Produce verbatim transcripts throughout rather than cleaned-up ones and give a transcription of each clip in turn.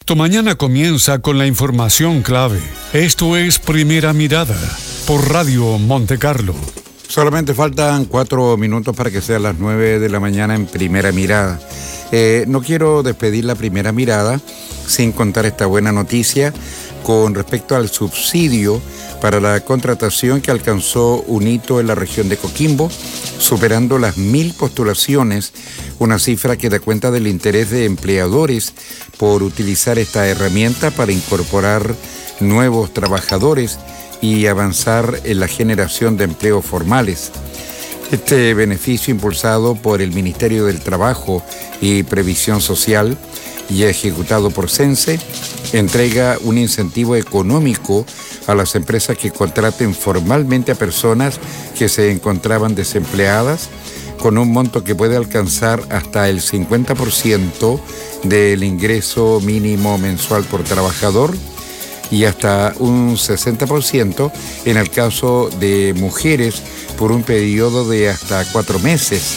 Tu mañana comienza con la información clave. Esto es Primera Mirada por Radio Monte Carlo. Solamente faltan cuatro minutos para que sean las nueve de la mañana en Primera Mirada. Eh, no quiero despedir la Primera Mirada sin contar esta buena noticia con respecto al subsidio para la contratación que alcanzó un hito en la región de Coquimbo, superando las mil postulaciones, una cifra que da cuenta del interés de empleadores por utilizar esta herramienta para incorporar nuevos trabajadores y avanzar en la generación de empleos formales. Este beneficio, impulsado por el Ministerio del Trabajo y Previsión Social y ejecutado por CENSE, entrega un incentivo económico a las empresas que contraten formalmente a personas que se encontraban desempleadas, con un monto que puede alcanzar hasta el cincuenta por ciento del ingreso mínimo mensual por trabajador y hasta un sesenta por ciento en el caso de mujeres por un periodo de hasta cuatro meses.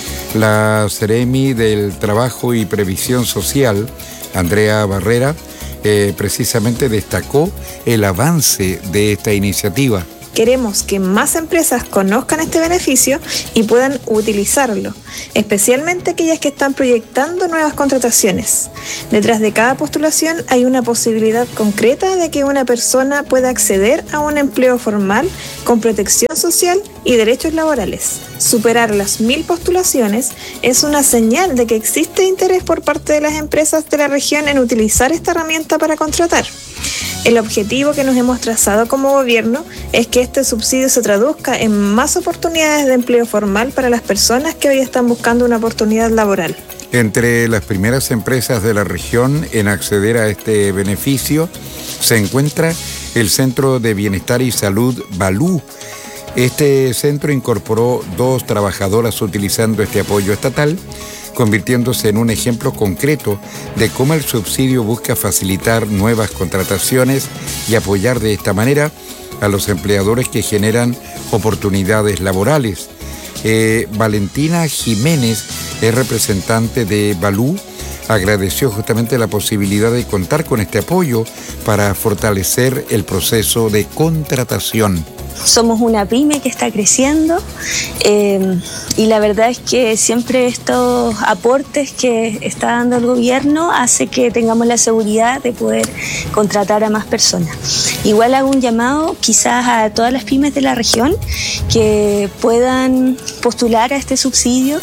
La Seremi del Trabajo y Previsión Social, Andrea Barrera, eh, precisamente destacó el avance de esta iniciativa. Queremos que más empresas conozcan este beneficio y puedan utilizarlo, especialmente aquellas que están proyectando nuevas contrataciones. Detrás de cada postulación hay una posibilidad concreta de que una persona pueda acceder a un empleo formal con protección social y derechos laborales. Superar las mil postulaciones es una señal de que existe interés por parte de las empresas de la región en utilizar esta herramienta para contratar. El objetivo que nos hemos trazado como gobierno es que este subsidio se traduzca en más oportunidades de empleo formal para las personas que hoy están buscando una oportunidad laboral. Entre las primeras empresas de la región en acceder a este beneficio se encuentra el Centro de Bienestar y Salud Balú. Este centro incorporó dos trabajadoras utilizando este apoyo estatal, convirtiéndose en un ejemplo concreto de cómo el subsidio busca facilitar nuevas contrataciones y apoyar de esta manera a los empleadores que generan oportunidades laborales. Eh, Valentina Jiménez es representante de Balú. Agradeció justamente la posibilidad de contar con este apoyo para fortalecer el proceso de contratación. Somos una pyme que está creciendo eh, y la verdad es que siempre estos aportes que está dando el gobierno hace que tengamos la seguridad de poder contratar a más personas. Igual hago un llamado quizás a todas las pymes de la región que puedan postular a este subsidio,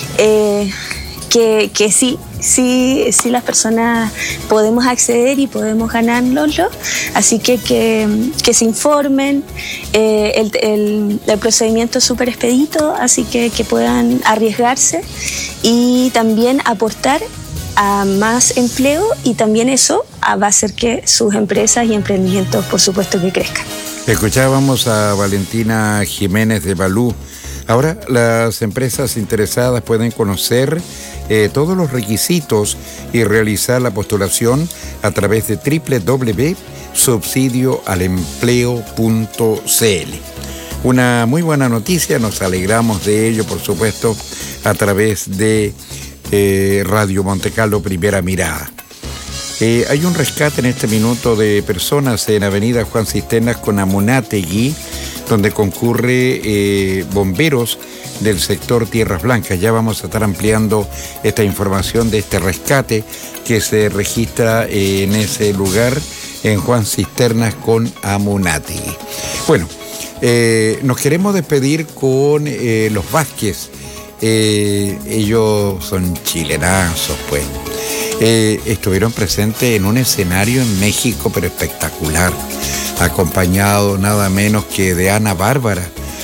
eh, que, que sí, sí, sí las personas podemos acceder y podemos ganárnoslo, así que que, que se informen, eh, el, el, el procedimiento es súper expedito, así que que puedan arriesgarse y también aportar a más empleo y también eso va a hacer que sus empresas y emprendimientos por supuesto que crezcan. Escuchábamos a Valentina Jiménez de Balú. Ahora las empresas interesadas pueden conocer eh, todos los requisitos y realizar la postulación a través de doble u doble u doble u punto subsidio al empleo punto c l. Una muy buena noticia, nos alegramos de ello, por supuesto, a través de eh, Radio Monte Carlo Primera Mirada. Eh, hay un rescate en este minuto de personas en Avenida Juan Cisternas con Amunátegui, donde concurre eh, bomberos del sector Tierras Blancas. Ya vamos a estar ampliando esta información de este rescate que se registra eh, en ese lugar, en Juan Cisternas con Amunátegui. Bueno, eh, nos queremos despedir con eh, los Vázquez. Eh, ellos son chilenazos, pues. Eh, estuvieron presentes en un escenario en México, pero espectacular, acompañado nada menos que de Ana Bárbara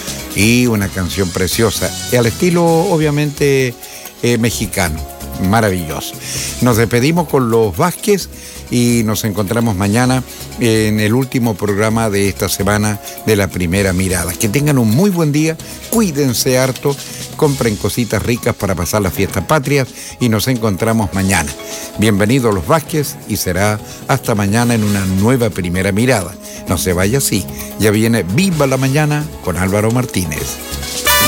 y una canción preciosa, al estilo obviamente eh, mexicano, maravilloso. Nos despedimos con los Vázquez y nos encontramos mañana en el último programa de esta semana de La Primera Mirada. Que tengan un muy buen día, cuídense harto, compren cositas ricas para pasar las fiestas patrias y nos encontramos mañana. Bienvenidos los Vázquez y será hasta mañana en una nueva Primera Mirada. No se vaya así, ya viene Viva la Mañana con Álvaro Martínez.